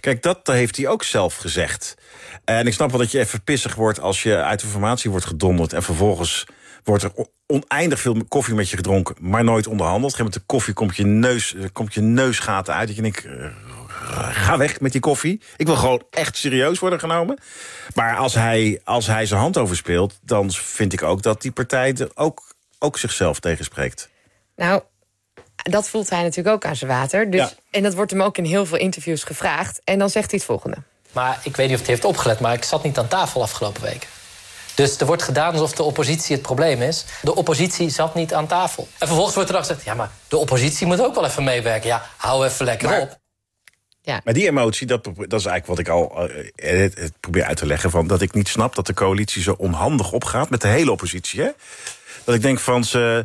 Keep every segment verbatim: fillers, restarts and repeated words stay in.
Kijk, dat heeft hij ook zelf gezegd. En ik snap wel dat je even pissig wordt als je uit de formatie wordt gedonderd en vervolgens wordt er oneindig veel koffie met je gedronken, maar nooit onderhandeld. Op een gegeven moment de koffie komt je, neus, komt je neusgaten uit. Dat je denkt, uh, ga weg met die koffie. Ik wil gewoon echt serieus worden genomen. Maar als hij, als hij zijn hand overspeelt, dan vind ik ook dat die partij er ook, ook zichzelf tegenspreekt. Nou, dat voelt hij natuurlijk ook aan zijn water. Dus, ja. En dat wordt hem ook in heel veel interviews gevraagd. En dan zegt hij het volgende. Maar ik weet niet of hij heeft opgelet, maar ik zat niet aan tafel afgelopen week. Dus er wordt gedaan alsof de oppositie het probleem is. De oppositie zat niet aan tafel. En vervolgens wordt er dan gezegd, ja, maar de oppositie moet ook wel even meewerken. Ja, hou even lekker maar, op. Ja. Maar die emotie, dat, dat is eigenlijk wat ik al uh, het, het probeer uit te leggen. Van dat ik niet snap dat de coalitie zo onhandig opgaat met de hele oppositie. Hè? Dat ik denk van, ze,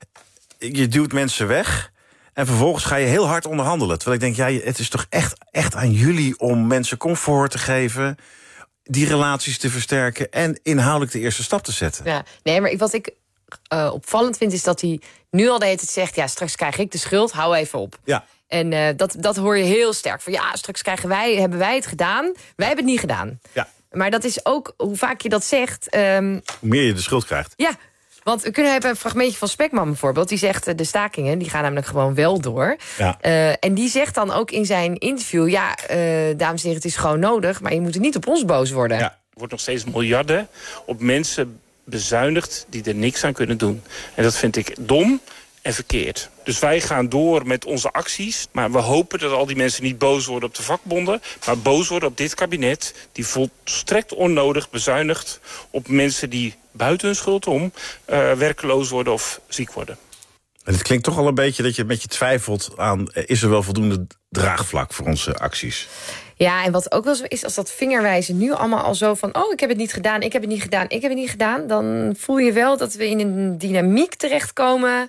je duwt mensen weg en vervolgens ga je heel hard onderhandelen. Terwijl ik denk, ja, het is toch echt, echt aan jullie om mensen comfort te geven, die relaties te versterken en inhoudelijk de eerste stap te zetten. Ja, nee, maar wat ik uh, opvallend vind is dat hij nu al de hele tijd zegt, ja, straks krijg ik de schuld, hou even op. Ja. En uh, dat, dat hoor je heel sterk. Van ja, straks krijgen wij, hebben wij het gedaan. Wij hebben het niet gedaan. Ja. Maar dat is ook, hoe vaak je dat zegt, Um, hoe meer je de schuld krijgt. Ja, want we kunnen hebben een fragmentje van Spekman bijvoorbeeld. Die zegt, uh, de stakingen, die gaan namelijk gewoon wel door. Ja. Uh, en die zegt dan ook in zijn interview, ja, uh, dames en heren, het is gewoon nodig, maar je moet er niet op ons boos worden. Ja. Er wordt nog steeds miljarden op mensen bezuinigd die er niks aan kunnen doen. En dat vind ik dom en verkeerd. Dus wij gaan door met onze acties. Maar we hopen dat al die mensen niet boos worden op de vakbonden, maar boos worden op dit kabinet, die volstrekt onnodig bezuinigt op mensen die buiten hun schuld om uh, werkloos worden of ziek worden. En het klinkt toch al een beetje dat je met je twijfelt aan, is er wel voldoende draagvlak voor onze acties? Ja, en wat ook wel zo is, als dat vingerwijzen nu allemaal al zo van, oh, ik heb het niet gedaan, ik heb het niet gedaan, ik heb het niet gedaan, dan voel je wel dat we in een dynamiek terechtkomen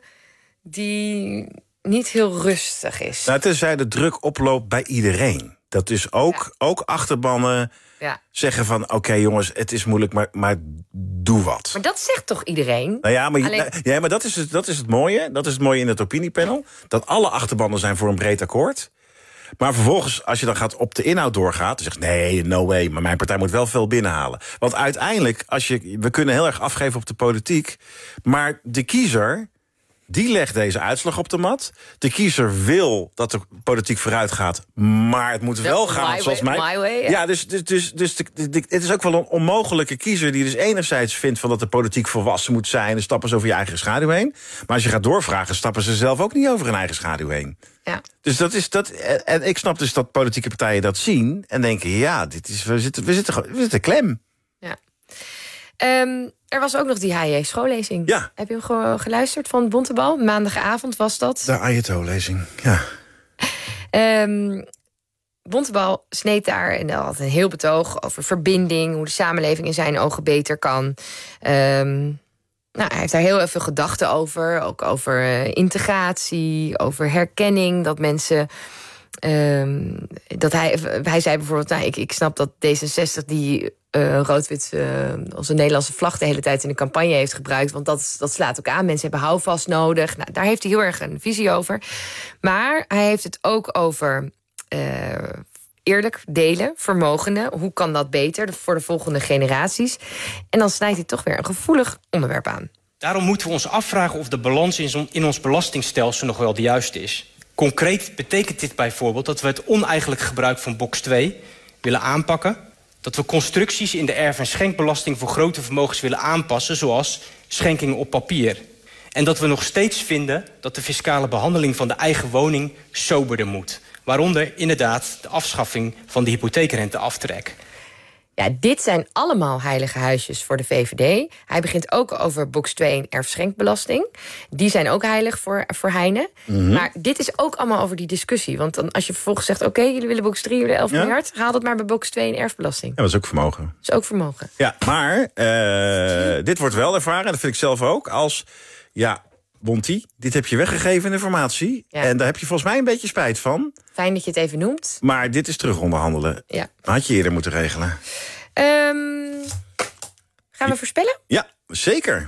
die niet heel rustig is. Nou, tenzij de druk oploopt bij iedereen. Dat is ook, ja. ook achterbannen ja. zeggen van, oké okay, jongens, het is moeilijk, maar, maar doe wat. Maar dat zegt toch iedereen? Nou ja, maar, Alleen... nou, ja, maar dat, is het, dat is het mooie. Dat is het mooie in het opiniepanel. Dat alle achterbannen zijn voor een breed akkoord. Maar vervolgens, als je dan gaat op de inhoud doorgaat, dan zegt nee, no way, maar mijn partij moet wel veel binnenhalen. Want uiteindelijk, als je, we kunnen heel erg afgeven op de politiek, maar de kiezer, die legt deze uitslag op de mat. De kiezer wil dat de politiek vooruit gaat, maar het moet wel gaan zoals mij. My way, ja. ja, dus, dus, dus, dus de, de, de, het is ook wel een onmogelijke kiezer die dus enerzijds vindt van dat de politiek volwassen moet zijn en stappen ze over je eigen schaduw heen. Maar als je gaat doorvragen, stappen ze zelf ook niet over hun eigen schaduw heen. Ja. Dus dat is dat. En ik snap dus dat politieke partijen dat zien en denken, ja, dit is, we zitten, we zitten, we zitten klem. Ja. Um, er was ook nog die H J schoollezing. Ja. Heb je hem ge- geluisterd van Bontebal? Maandagavond was dat. De Ayato-lezing, ja. Um, Bontebal sneed daar en had een heel betoog over verbinding, hoe de samenleving in zijn ogen beter kan. Um, nou, hij heeft daar heel veel gedachten over. Ook over uh, integratie, over herkenning, dat mensen. Um, dat hij, hij zei bijvoorbeeld, nou, ik, ik snap dat D zesenzestig die uh, rood-wit uh, als een Nederlandse vlag de hele tijd in de campagne heeft gebruikt, want dat, dat slaat ook aan. Mensen hebben houvast nodig. Nou, daar heeft hij heel erg een visie over. Maar hij heeft het ook over uh, eerlijk delen, vermogenden. Hoe kan dat beter voor de volgende generaties? En dan snijdt hij toch weer een gevoelig onderwerp aan. Daarom moeten we ons afvragen of de balans in ons belastingstelsel nog wel de juiste is. Concreet betekent dit bijvoorbeeld dat we het oneigenlijk gebruik van box twee willen aanpakken, dat we constructies in de erf- en schenkbelasting voor grote vermogens willen aanpassen, zoals schenkingen op papier. En dat we nog steeds vinden dat de fiscale behandeling van de eigen woning soberder moet. Waaronder inderdaad de afschaffing van de hypotheekrenteaftrek. Ja, dit zijn allemaal heilige huisjes voor de V V D. Hij begint ook over box twee en erfschenkbelasting. Die zijn ook heilig voor, voor Heine. Mm-hmm. Maar dit is ook allemaal over die discussie. Want dan, als je vervolgens zegt, oké, okay, jullie willen box drie, jullie willen elf ja? miljard... haal dat maar bij box twee en erfbelasting. Ja, dat is ook vermogen. Dat is ook vermogen. Ja, maar uh, dit wordt wel ervaren, dat vind ik zelf ook, als, ja, Bonti, dit heb je weggegeven in informatie. Ja. En daar heb je volgens mij een beetje spijt van. Fijn dat je het even noemt. Maar dit is terug onderhandelen. Ja. Had je eerder moeten regelen. Um, gaan we voorspellen? Ja, zeker.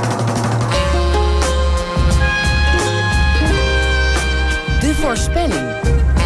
De voorspelling.